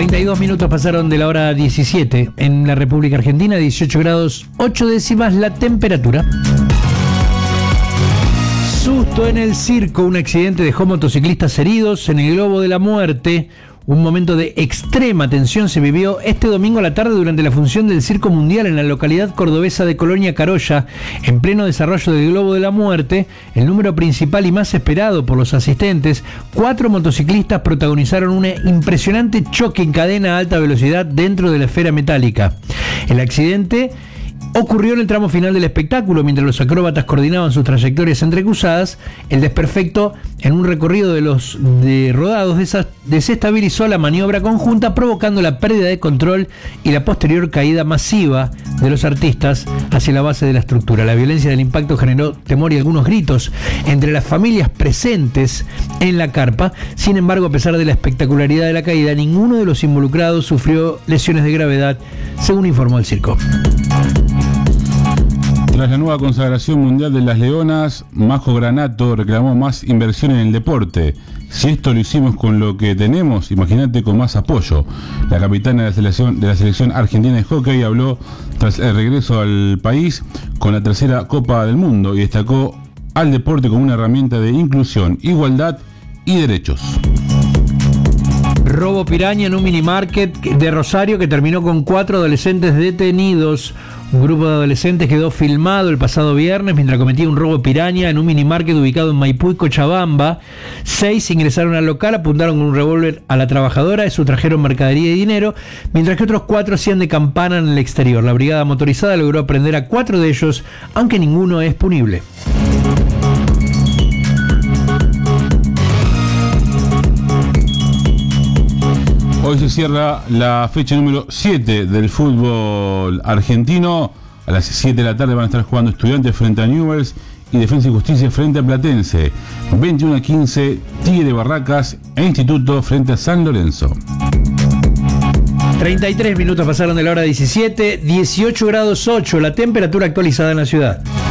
32 minutos pasaron de la hora 17 en la República Argentina, 18 grados 8 décimas la temperatura. Susto en el circo, un accidente dejó motociclistas heridos en el Globo de la Muerte. Un momento de extrema tensión se vivió este domingo a la tarde durante la función del Circo Mundial en la localidad cordobesa de Colonia Carolla, en pleno desarrollo del Globo de la Muerte. El número principal y más esperado por los asistentes, 4 motociclistas protagonizaron un impresionante choque en cadena a alta velocidad dentro de la esfera metálica. El accidente ocurrió en el tramo final del espectáculo, mientras los acróbatas coordinaban sus trayectorias entrecruzadas. El desperfecto en un recorrido de rodados desestabilizó la maniobra conjunta, provocando la pérdida de control y la posterior caída masiva de los artistas hacia la base de la estructura. La violencia del impacto generó temor y algunos gritos entre las familias presentes en la carpa. Sin embargo, a pesar de la espectacularidad de la caída, ninguno de los involucrados sufrió lesiones de gravedad, según informó el circo. Tras la nueva consagración mundial de las Leonas, Majo Granato reclamó más inversión en el deporte. Si esto lo hicimos con lo que tenemos, imagínate con más apoyo. La capitana de la selección argentina de hockey habló tras el regreso al país con la tercera Copa del Mundo y destacó al deporte como una herramienta de inclusión, igualdad y derechos. Robo piraña en un minimarket de Rosario que terminó con 4 adolescentes detenidos. Un grupo de adolescentes quedó filmado el pasado viernes mientras cometía un robo piraña en un minimarket ubicado en Maipú y Cochabamba. 6 ingresaron al local, apuntaron con un revólver a la trabajadora, sustrajeron mercadería y dinero, mientras que otros 4 hacían de campana en el exterior. La brigada motorizada logró aprender a 4 de ellos, aunque ninguno es punible. Hoy se cierra la fecha número 7 del fútbol argentino. A las 7 de la tarde van a estar jugando Estudiantes frente a Newell's y Defensa y Justicia frente a Platense. 21-15, Tigre Barracas e Instituto frente a San Lorenzo. 33 minutos pasaron de la hora 17, 18 grados 8 la temperatura actualizada en la ciudad.